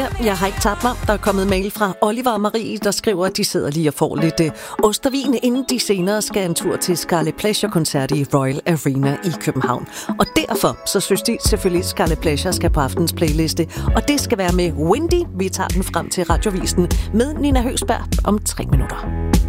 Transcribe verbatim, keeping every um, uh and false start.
Jeg har ikke tabt mig. Der er kommet mail fra Oliver og Marie, der skriver, at de sidder lige og får lidt øh, ost og vin, inden de senere skal en tur til Scarlet Pleasure-koncert i Royal Arena i København. Og derfor så synes de selvfølgelig, at Scarlet Pleasure skal på aftens playliste. Og det skal være med Windy. Vi tager den frem til radiovisen med Nina Høgsberg om tre minutter.